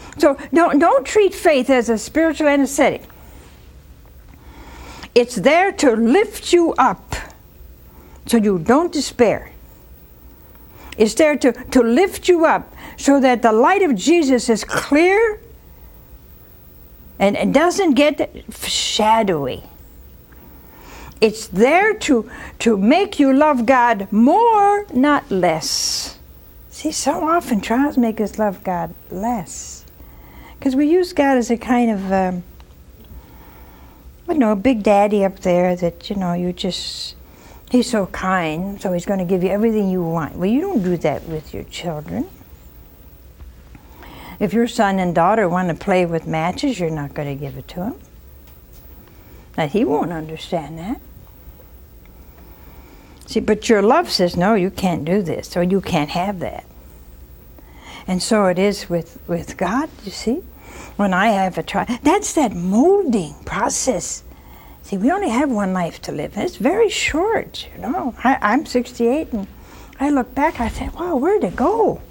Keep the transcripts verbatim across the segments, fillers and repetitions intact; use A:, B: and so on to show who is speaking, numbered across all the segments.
A: So don't, don't treat faith as a spiritual anesthetic. It's there to lift you up so you don't despair. It's there to, to lift you up so that the light of Jesus is clear and it doesn't get shadowy. It's there to, to make you love God more, not less. See, so often trials make us love God less. Because we use God as a kind of, um, I don't know, big daddy up there that, you know, you just, he's so kind, so he's going to give you everything you want. Well, you don't do that with your children. If your son and daughter want to play with matches, you're not going to give it to him. Now, he won't understand that. See, but your love says, no, you can't do this, or you can't have that. And so it is with, with God, you see. When I have a trial, that's that molding process. See, we only have one life to live. It's very short, you know. I, I'm sixty-eight, and I look back, I say, wow, where'd it go?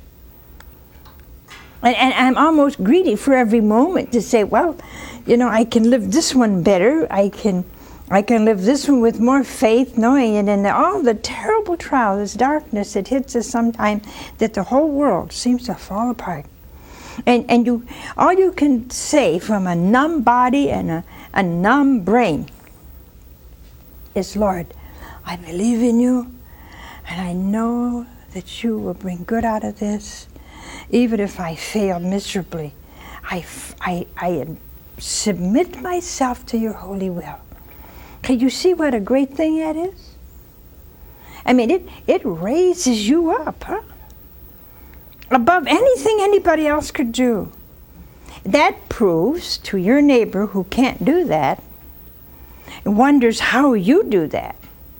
A: And, and I'm almost greedy for every moment to say, well, you know, I can live this one better. I can I can live this one with more faith, knowing it in all the terrible trials, this darkness that hits us sometimes, that the whole world seems to fall apart. And and you, all you can say from a numb body and a, a numb brain is, Lord, I believe in you, and I know that you will bring good out of this. Even if I fail miserably, I, I, I submit myself to your holy will. Can you see what a great thing that is? I mean, it, it raises you up, huh? Above anything anybody else could do. That proves to your neighbor who can't do that and wonders how you do that.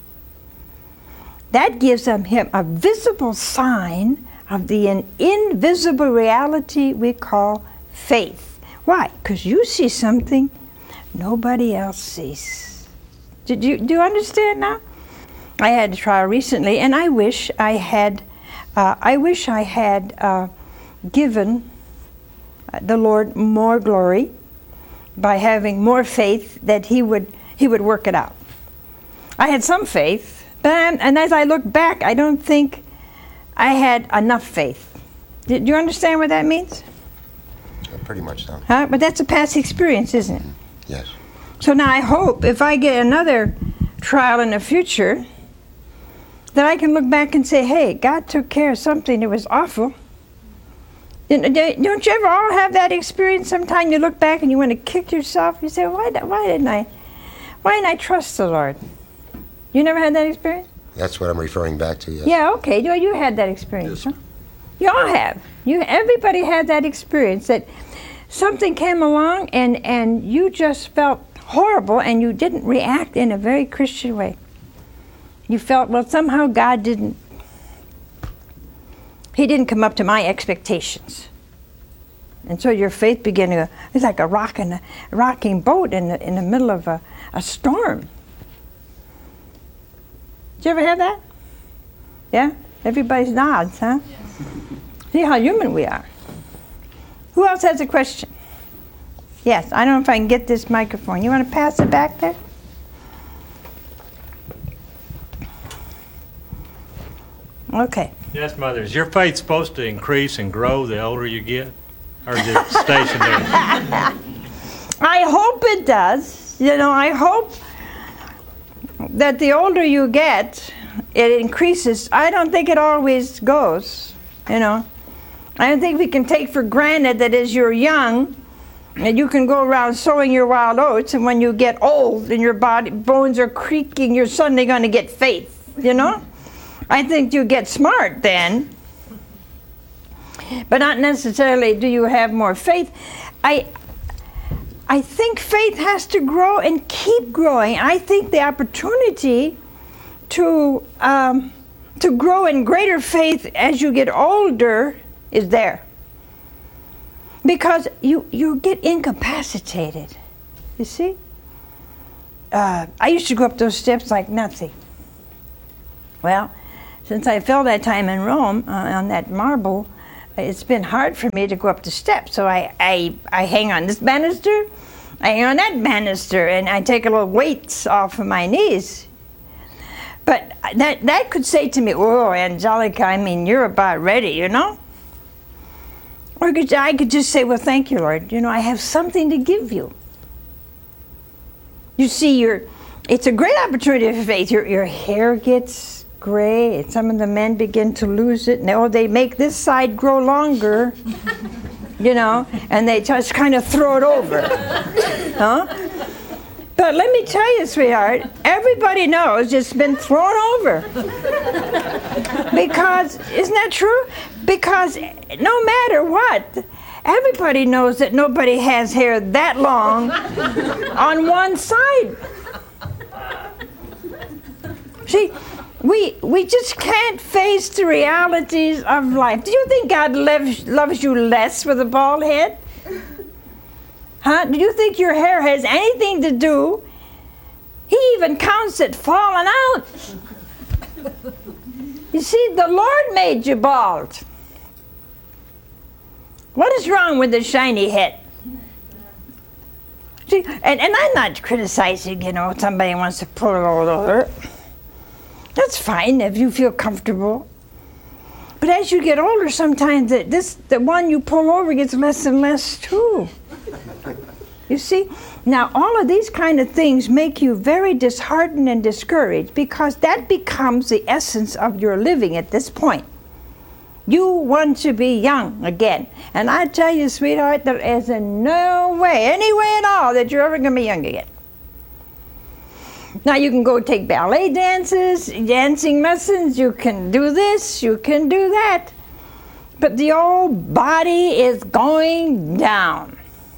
A: That gives them him a visible sign of the in invisible reality we call faith. Why? Because you see something nobody else sees. Did you, do you understand now? I had a trial recently, and I wish I had, uh, I wish I had uh, given the Lord more glory by having more faith that He would He would work it out. I had some faith, but I'm, and as I look back, I don't think I had enough faith. Did you understand what that means?
B: Yeah, pretty much so.
A: Huh? But that's a past experience, isn't it?
B: Mm-hmm. Yes.
A: So now I hope if I get another trial in the future, that I can look back and say, hey, God took care of something that was awful. Don't you ever all have that experience? Sometime you look back and you want to kick yourself. You say, why, why didn't I, why didn't I trust the Lord? You never had that experience?
B: That's what I'm referring back to, yes.
A: Yeah, okay. You, you had that experience,
B: Yes.
A: huh? You all have. You, everybody had that experience that something came along and, and you just felt horrible and you didn't react in a very Christian way. You felt, well, somehow God didn't, He didn't come up to my expectations. And so your faith began to go, it's like a rocking, a rocking boat in the, in the middle of a, a storm. Did you ever have that? Yeah? Everybody's nods, huh? Yes. See how human we are. Who else has a question? Yes, I don't know if I can get this microphone. You want to pass it back there? Okay.
C: Yes, Mother. Is your faith supposed to increase and grow the older you get? Or is it stationary?
A: I hope it does. You know, I hope that the older you get, it increases. I don't think it always goes, you know. I don't think we can take for granted that as you're young, and you can go around sowing your wild oats, and when you get old and your body bones are creaking, you're suddenly going to get faith, you know. I think you get smart then, but not necessarily do you have more faith. I, I think faith has to grow and keep growing. I think the opportunity to, um, to grow in greater faith as you get older is there. Because you, you get incapacitated, you see? Uh, I used to go up those steps like nothing. Well, since I fell that time in Rome uh, on that marble it's been hard for me to go up the steps. So I, I, I hang on this banister, I hang on that banister, and I take a little weights off of my knees. But that, that could say to me, oh, Angelica, I mean, you're about ready, you know? Or could, I could just say, well, thank you, Lord. You know, I have something to give you. You see, you're, it's a great opportunity for faith. Your, your hair gets gray, and some of the men begin to lose it. And they, oh, they make this side grow longer, you know, and they just kind of throw it over. Huh? But let me tell you, sweetheart, everybody knows it's been thrown over. Because, isn't that true? Because no matter what, everybody knows that nobody has hair that long on one side. See, we, we just can't face the realities of life. Do you think God loves, loves you less with a bald head? Huh? Do you think your hair has anything to do? He even counts it falling out. You see, the Lord made you bald. What is wrong with the shiny head? See, and, and I'm not criticizing, you know, somebody wants to pull it all over. That's fine if you feel comfortable. But as you get older, sometimes the, this, the one you pull over gets less and less too. You see? Now, all of these kind of things make you very disheartened and discouraged because that becomes the essence of your living at this point. You want to be young again. And I tell you, sweetheart, there is in no way, any way at all, that you're ever going to be young again. Now, you can go take ballet dances, dancing lessons, you can do this, you can do that. But the old body is going down.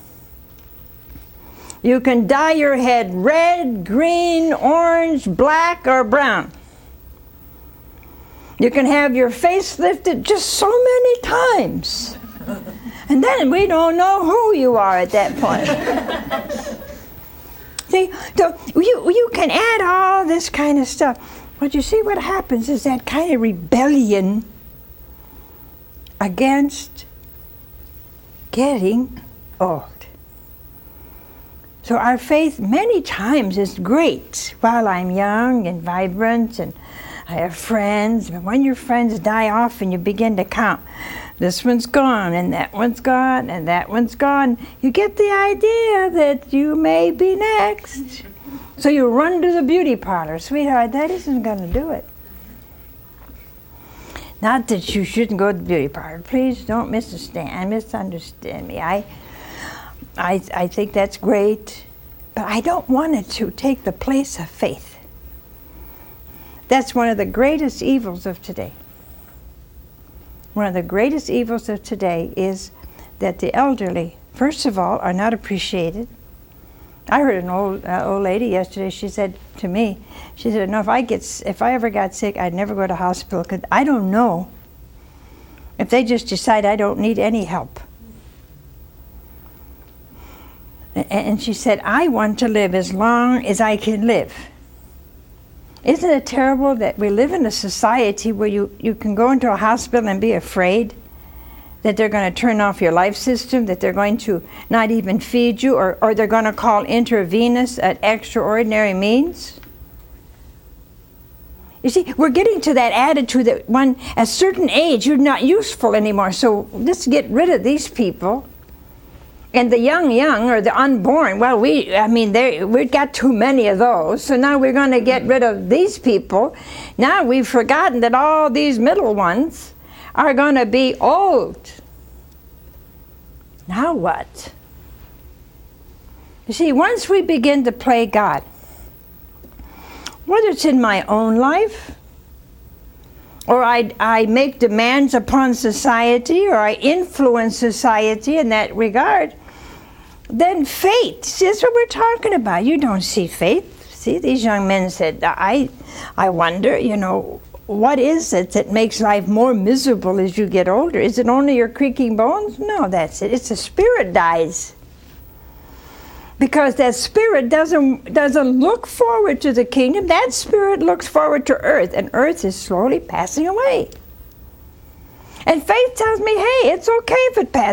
A: You can dye your head red, green, orange, black, or brown. You can have your face lifted just so many times. And then we don't know who you are at that point. See, so you, you can add all this kind of stuff. But you see what happens is that kind of rebellion against getting old. So our faith many times is great while I'm young and vibrant and I have friends. But when your friends die off and you begin to count, this one's gone and that one's gone and that one's gone, you get the idea that you may be next. So you run to the beauty parlor. Sweetheart, that isn't going to do it. Not that you shouldn't go to the beauty parlor. Please don't misunderstand, misunderstand me. I... I, I think that's great, but I don't want it to take the place of faith. That's one of the greatest evils of today. One of the greatest evils of today is that the elderly, first of all, are not appreciated. I heard an old uh, old lady yesterday. She said to me, she said, "No, if I get, if I ever got sick, I'd never go to hospital because I don't know if they just decide I don't need any help." And she said, I want to live as long as I can live. Isn't it terrible that we live in a society where you, you can go into a hospital and be afraid that they're going to turn off your life system, that they're going to not even feed you, or, or they're going to call intravenous at extraordinary means? You see, we're getting to that attitude that when at a certain age you're not useful anymore, so let's get rid of these people. And the young, young, or the unborn, well, we, I mean, we've got too many of those, so now we're going to get rid of these people. Now we've forgotten that all these middle ones are going to be old. Now what? You see, once we begin to play God, whether it's in my own life, or I, I make demands upon society, or I influence society in that regard, then faith, see, that's what we're talking about. You don't see faith. See, these young men said, I, I wonder, you know, what is it that makes life more miserable as you get older? Is it only your creaking bones? No, that's it. It's the spirit dies. Because that spirit doesn't, doesn't look forward to the kingdom. That spirit looks forward to earth, and earth is slowly passing away. And faith tells me, hey, it's okay if it passes.